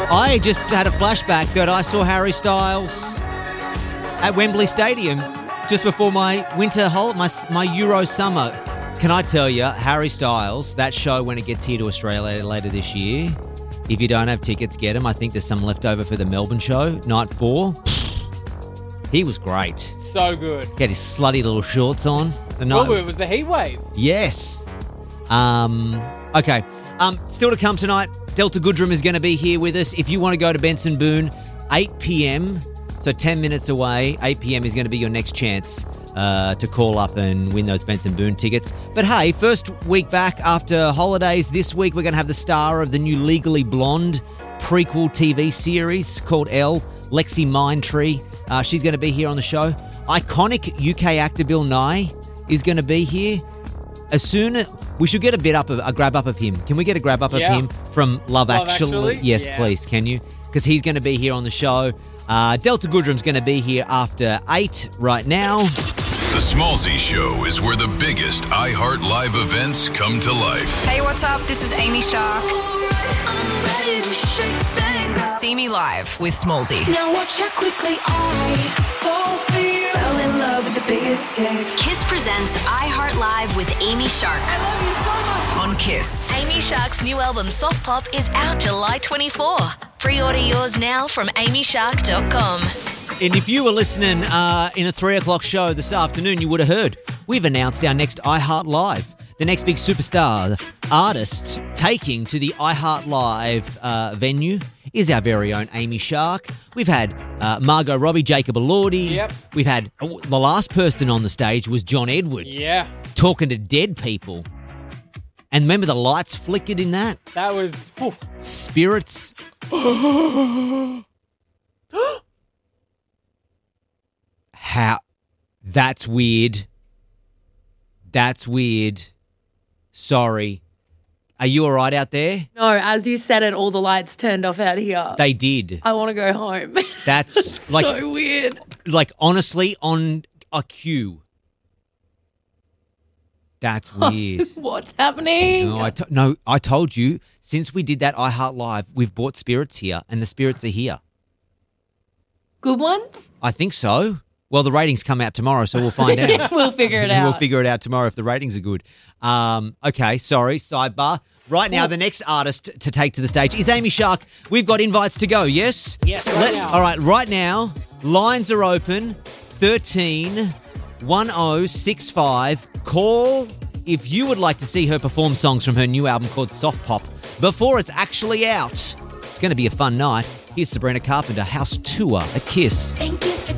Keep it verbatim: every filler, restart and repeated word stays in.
I just had a flashback that I saw Harry Styles at Wembley Stadium just before my winter hol- my my Euro summer. Can I tell you, Harry Styles, that show when it gets here to Australia later this year, if you don't have tickets, get them. I think there's some left over for the Melbourne show, night four. He was great. So good. He had his slutty little shorts on. The night. Oh, it was the heat wave. Yes. Um. Okay. Um. Still to come tonight, Delta Goodrum is going to be here with us. If you want to go to Benson Boone, eight p.m., so ten minutes away, eight p.m. is going to be your next chance uh, to call up and win those Benson Boone tickets. But hey, first week back after holidays, this week we're going to have the star of the new Legally Blonde prequel T V series called Elle, Lexi Mindtree. Uh, she's going to be here on the show. Iconic U K actor Bill Nye is going to be here. As soon we should get a bit up of a grab up of him. Can we get a grab up Yeah. of him from Love, Love Actually? Actually? Yes, Yeah. please. Can you? Because he's going to be here on the show. Uh, Delta Goodrum's going to be here after eight right now. The Smallzy Show is where the biggest iHeart Live events come to life. Hey, what's up? This is Amy Shark. See me live with Smallzy. Now watch how quickly I fall for you. Fell in love with the biggest gig. Kiss presents iHeart Live with Amy Shark I love you so much. On Kiss. Amy Shark's new album Soft Pop is out July twenty-fourth. Pre-order yours now from amy shark dot com. And if you were listening uh, in a three o'clock show this afternoon, you would have heard we've announced our next iHeart Live. The next big superstar artist taking to the iHeart Live uh, venue is our very own Amy Shark. We've had uh, Margot Robbie, Jacob Elordi. Yep. We've had oh, the last person on the stage was John Edward Yeah. talking to dead people. And remember the lights flickered in that? That was... whew. Spirits. How? That's weird. That's weird. Sorry. Are you all right out there? No, as you said it, all the lights turned off out here. They did. I want to go home. That's like, so weird. like honestly on a cue. That's weird. What's happening? No I, to- no, I told you, since we did that iHeart Live, we've brought spirits here, and the spirits are here. Good ones? I think so. Well, the ratings come out tomorrow, so we'll find out. We'll figure it out. We'll figure it out tomorrow if the ratings are good. Um, okay, sorry, sidebar. Right now, the next artist to take to the stage is Amy Shark. We've got invites to go, yes? Yes, right now. All right, right now, lines are open. thirteen one oh six five. Call if you would like to see her perform songs from her new album called Soft Pop before it's actually out. It's going to be a fun night. Here's Sabrina Carpenter, House Tour at Kiss. Thank you for